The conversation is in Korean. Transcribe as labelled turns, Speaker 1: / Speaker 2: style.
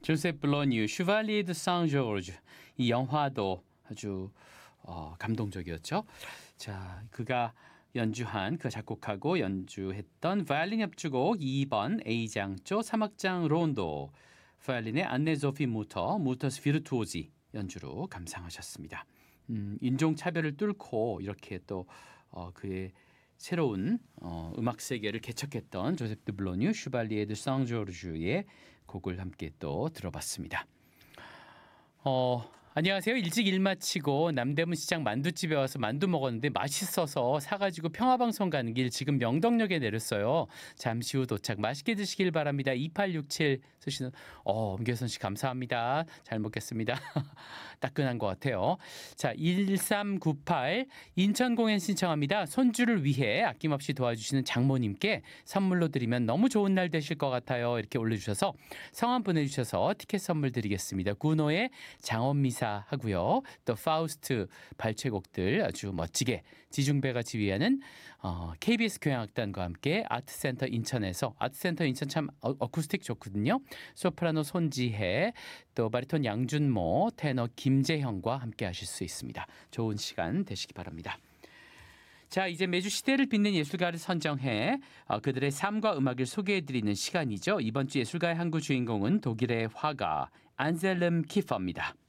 Speaker 1: 조셉 블로뉴 슈발리에 드 상조르주 이 영화도 아주 감동적이었죠. 자, 그가 연주한 그 작곡하고 연주했던 바이올린 협주곡 2번 A장조 3악장 론도 바이올린의 안네 조피 무터스 비르투오지 연주로 감상하셨습니다. 인종차별을 뚫고 이렇게 또 그의 새로운 음악 세계를 개척했던 조셉 드 블로뉴 슈발리에 드 상조르주의 곡을 함께 또 들어봤습니다. 안녕하세요. 일찍 일 마치고 남대문 시장 만두집에 와서 만두 먹었는데 맛있어서 사가지고 평화방송 가는 길 지금 명덕역에 내렸어요. 잠시 후 도착. 맛있게 드시길 바랍니다. 2867 쓰시는 엄계선 씨 감사합니다. 잘 먹겠습니다. 따끈한 것 같아요. 자, 1398 인천 공연 신청합니다. 손주를 위해 아낌없이 도와주시는 장모님께 선물로 드리면 너무 좋은 날 되실 것 같아요. 이렇게 올려주셔서 성함 보내주셔서 티켓 선물 드리겠습니다. 구노의 장원미사 하고요. 또 파우스트 발췌곡들 아주 멋지게 지중배가 지휘하는 KBS 교향악단과 함께 아트센터 인천에서 아트센터 인천 참 어쿠스틱 좋거든요. 소프라노 손지혜 또 바리톤 양준모 테너 김재형과 함께 하실 수 있습니다. 좋은 시간 되시기 바랍니다. 자, 이제 매주 시대를 빛낸 예술가를 선정해 그들의 삶과 음악을 소개해드리는 시간이죠. 이번 주 예술가의 한 구 주인공은 독일의 화가 안셀름 키퍼입니다.